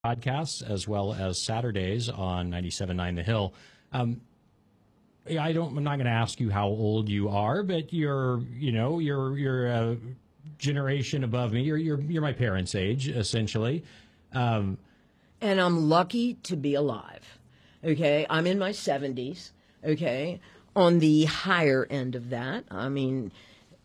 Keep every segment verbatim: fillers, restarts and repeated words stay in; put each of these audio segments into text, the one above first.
podcasts as well as Saturdays on ninety-seven point nine The Hill. Um, I don't. I'm not going to ask you how old you are, but you're, you know, you're you're a generation above me. You're you're you're my parents' age, essentially. Um, and I'm lucky to be alive. Okay, I'm in my seventies. Okay, on the higher end of that. I mean,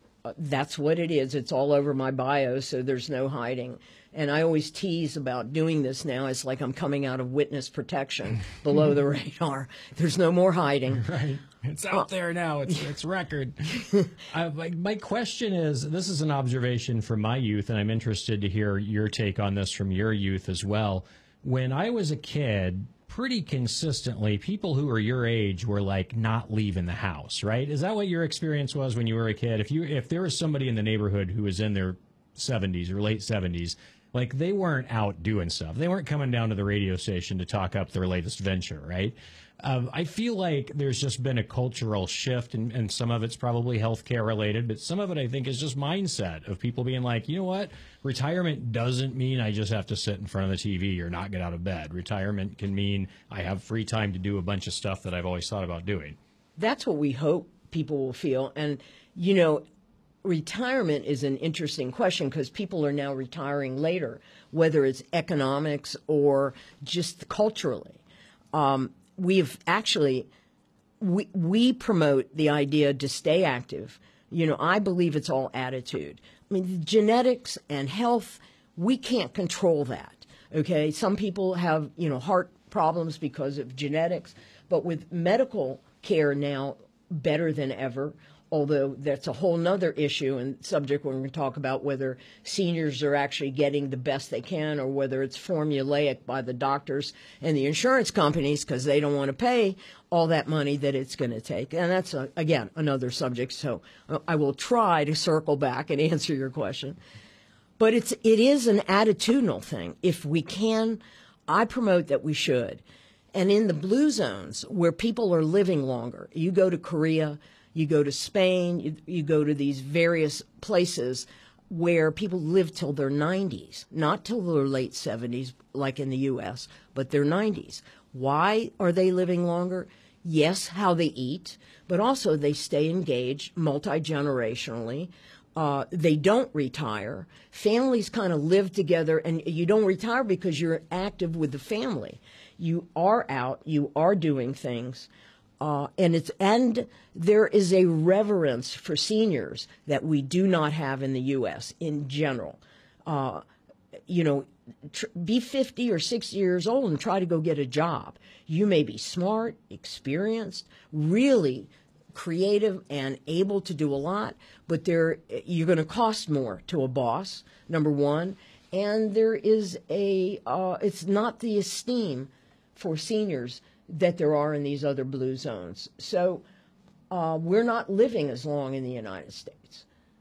that's what it is. It's all over my bio, so there's no hiding. And I always tease about doing this now. It's like I'm coming out of witness protection below the radar. There's no more hiding. Right. It's out uh, there now. It's it's record. uh, my, my question is, this is an observation from my youth, and I'm interested to hear your take on this from your youth as well. When I was a kid, pretty consistently, people who were your age were like not leaving the house, right? Is that what your experience was when you were a kid? If you if there was somebody in the neighborhood who was in their seventies or late seventies, like they weren't out doing stuff. They weren't coming down to the radio station to talk up their latest venture, right? Um, I feel like there's just been a cultural shift, and, and some of it's probably healthcare related, but some of it I think is just mindset of people being like, you know what? Retirement doesn't mean I just have to sit in front of the T V or not get out of bed. Retirement can mean I have free time to do a bunch of stuff that I've always thought about doing. That's what we hope people will feel. And, you know, retirement is an interesting question because people are now retiring later, whether it's economics or just culturally. Um, we've actually, we, we promote the idea to stay active. You know, I believe it's all attitude. I mean, genetics and health, we can't control that, okay? Some people have, you know, heart problems because of genetics, but with medical care now better than ever, although that's a whole nother issue and subject when we talk about whether seniors are actually getting the best they can or whether it's formulaic by the doctors and the insurance companies because they don't want to pay all that money that it's going to take. And that's, a, again, another subject. So I will try to circle back and answer your question. But it's, it is an attitudinal thing. If we can, I promote that we should. And in the blue zones where people are living longer, you go to Korea, you go to Spain, you, you go to these various places where people live till their nineties, not till their late seventies like in the U S, but their nineties. Why are they living longer? Yes, how they eat, but also they stay engaged multi-generationally. Uh, they don't retire. Families kind of live together, and you don't retire because you're active with the family. You are out. You are doing things. Uh, and it's and there is a reverence for seniors that we do not have in the U S in general. Uh, you know, tr- be fifty or sixty years old and try to go get a job. You may be smart, experienced, really creative, and able to do a lot, but there you're going to cost more to a boss. Number one, and there is a uh, it's not the esteem for seniors that there are in these other blue zones. So uh, we're not living as long in the United States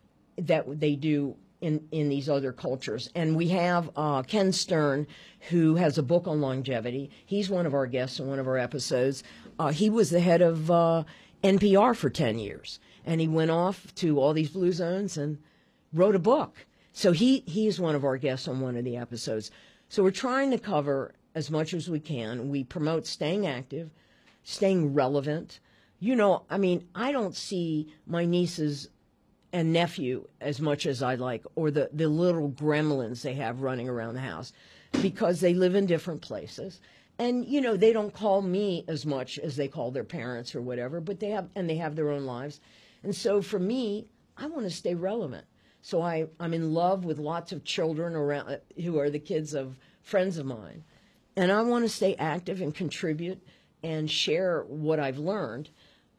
that they do in, in these other cultures. And we have uh, Ken Stern, who has a book on longevity. He's one of our guests in one of our episodes. Uh, he was the head of uh, N P R for ten years. And he went off to all these blue zones and wrote a book. So he, he is one of our guests on one of the episodes. So we're trying to cover as much as we can. We promote staying active, staying relevant. You know, I mean, I don't see my nieces and nephew as much as I like, or the, the little gremlins they have running around the house, because they live in different places. And, you know, they don't call me as much as they call their parents or whatever, but they have, and they have their own lives. And so for me, I want to stay relevant. So I, I'm in love with lots of children around who are the kids of friends of mine. And I want to stay active and contribute and share what I've learned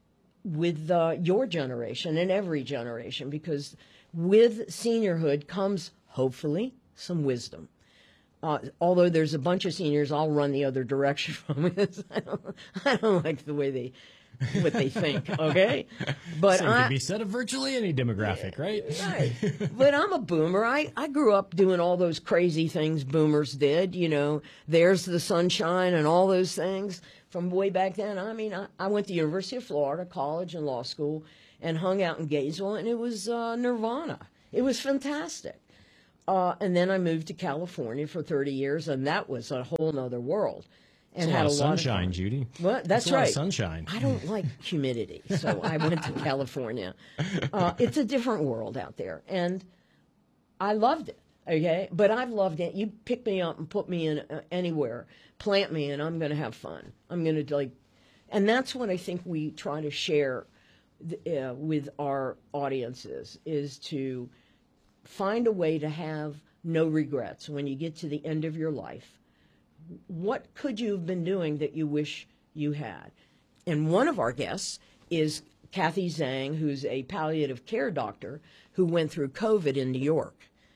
with uh, your generation and every generation, because with seniorhood comes, hopefully, some wisdom. Uh, although there's a bunch of seniors I'll run the other direction from because I don't, I don't like the way they what they think, okay? But Same I, can be said of virtually any demographic, right? Right. But I'm a boomer. I, I grew up doing all those crazy things boomers did, you know, there's the sunshine and all those things from way back then. I mean, I, I went to University of Florida, college and law school, and hung out in Gainesville, and it was uh, nirvana. It was fantastic. uh, and then I moved to California for thirty years, and that was a whole nother world. And It's a had lot a of lot sunshine, of Judy. Well, that's It's a lot right. of sunshine. I don't like humidity, so I went to California. Uh, it's a different world out there, and I loved it. Okay, but I've loved it. You pick me up and put me in uh, anywhere, plant me, and I'm going to have fun. I'm going to like, and that's what I think we try to share th- uh, with our audiences is to find a way to have no regrets when you get to the end of your life. What could you have been doing that you wish you had? And one of our guests is Kathy Zhang, who's a palliative care doctor who went through COVID in New York.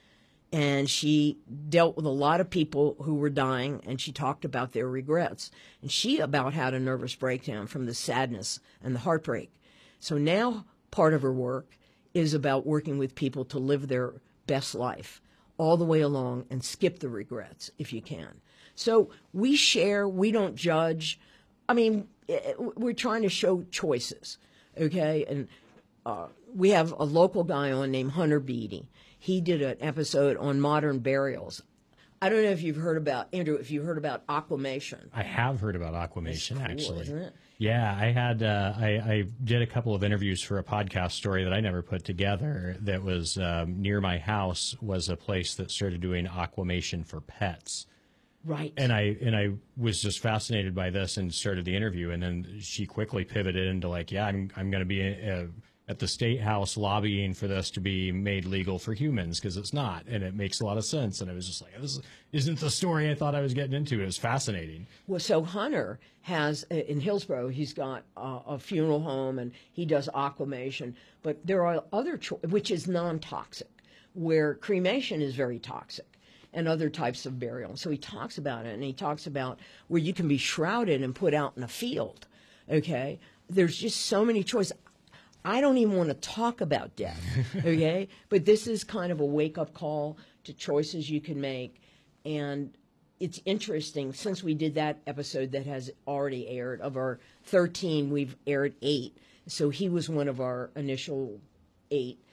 And she dealt with a lot of people who were dying, and she talked about their regrets. And she about had a nervous breakdown from the sadness and the heartbreak. So now part of her work is about working with people to live their best life all the way along and skip the regrets if you can. So we share, we don't judge. I mean, we're trying to show choices, okay? And uh, we have a local guy on named Hunter Beatty. He did an episode on modern burials. I don't know if you've heard about, Andrew, if you heard about aquamation. I have heard about aquamation, Cool, actually. isn't it? Yeah, I had uh, I, I did a couple of interviews for a podcast story that I never put together. That was um, near my house was a place that started doing aquamation for pets. Right. And I and I was just fascinated by this and started the interview. And then she quickly pivoted into like, yeah, I'm I'm going to be uh, at the State House lobbying for this to be made legal for humans because it's not, and it makes a lot of sense. And I was just like, this isn't the story I thought I was getting into. It was fascinating. Well, so Hunter has, in Hillsborough, he's got uh, a funeral home, and he does aquamation. But there are other, cho- which is non-toxic, where cremation is very toxic, and other types of burial. So he talks about it, and he talks about where you can be shrouded and put out in a field, okay? There's just so many choices. I don't even want to talk about death, okay? But this is kind of a wake-up call to choices you can make. And it's interesting, since we did that episode that has already aired, of our thirteen, we've aired eight. So he was one of our initial eight.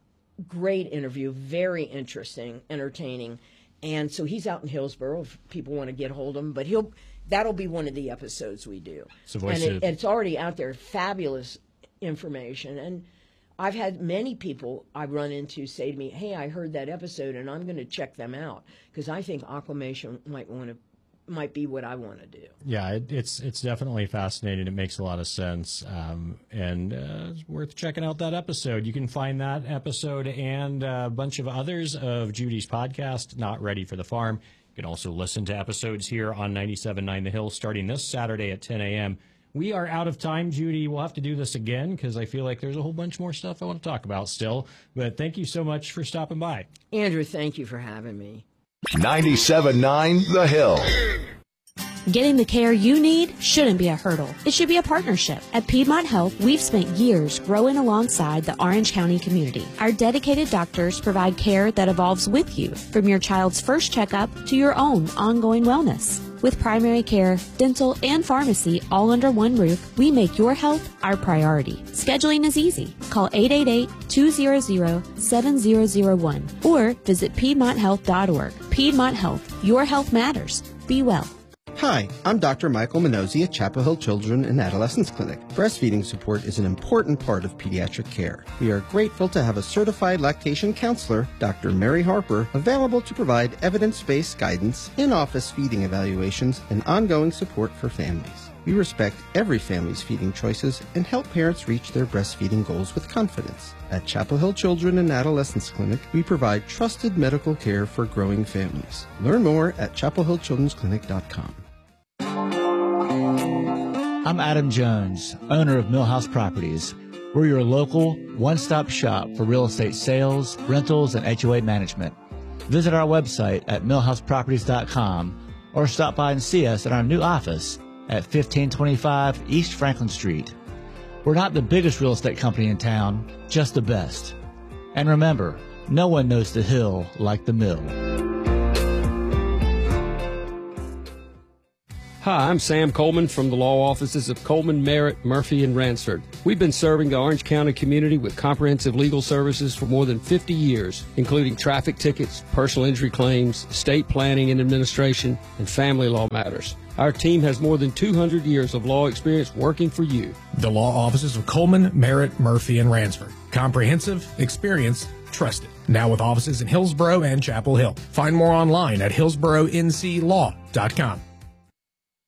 Great interview, very interesting, entertaining. And so he's out in Hillsborough if people want to get hold of him. But he'll that'll be one of the episodes we do. So voice and it, of- it's already out there, fabulous information. And I've had many people I run into say to me, hey, I heard that episode and I'm going to check them out because I think aquamation might want to might be what I want to do. Yeah, it, it's it's definitely fascinating. It makes a lot of sense, um, and uh, it's worth checking out that episode. You can find that episode and a bunch of others of Judy's podcast, Not Ready for the Farm. You can also listen to episodes here on ninety-seven point nine The Hill starting this Saturday at ten a.m. We are out of time, Judy. We'll have to do this again because I feel like there's a whole bunch more stuff I want to talk about still. But thank you so much for stopping by. Andrew, thank you for having me. ninety-seven point nine The Hill. Getting the care you need shouldn't be a hurdle. It should be a partnership. At Piedmont Health, we've spent years growing alongside the Orange County community. Our dedicated doctors provide care that evolves with you, from your child's first checkup to your own ongoing wellness. With primary care, dental, and pharmacy all under one roof, we make your health our priority. Scheduling is easy. Call eight eight eight, two hundred, seven zero zero one or visit piedmont health dot org. Piedmont Health. Your health matters. Be well. Hi, I'm Doctor Michael Minozzi at Chapel Hill Children and Adolescents Clinic. Breastfeeding support is an important part of pediatric care. We are grateful to have a certified lactation counselor, Doctor Mary Harper, available to provide evidence-based guidance, in-office feeding evaluations, and ongoing support for families. We respect every family's feeding choices and help parents reach their breastfeeding goals with confidence. At Chapel Hill Children and Adolescents Clinic, we provide trusted medical care for growing families. Learn more at chapel hill children's clinic dot com. I'm Adam Jones, owner of Millhouse Properties. We're your local one-stop shop for real estate sales, rentals, and H O A management. Visit our website at millhouse properties dot com or stop by and see us at our new office at fifteen twenty-five East Franklin Street. We're not the biggest real estate company in town, just the best. And remember, no one knows the hill like the mill. Hi, I'm Sam Coleman from the law offices of Coleman, Merritt, Murphy, and Ransford. We've been serving the Orange County community with comprehensive legal services for more than fifty years, including traffic tickets, personal injury claims, estate planning and administration, and family law matters. Our team has more than two hundred years of law experience working for you. The law offices of Coleman, Merritt, Murphy, and Ransford. Comprehensive, experienced, trusted. Now with offices in Hillsborough and Chapel Hill. Find more online at hillsborough n c law dot com.